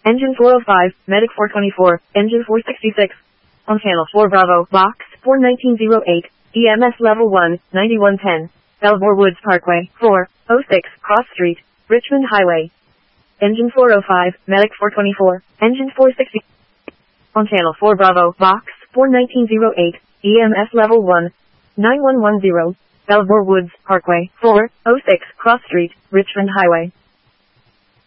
Engine 405, Medic 424, Engine 466. On Channel 4 Bravo, Box 41908, EMS Level 1, 9110. Belvoir Woods Parkway, 406, Cross Street, Richmond Highway. Engine 405, Medic 424, Engine 460. On Channel 4 Bravo, Box 41908, EMS Level 1, 9110. Belvoir Woods Parkway, 406, Cross Street, Richmond Highway.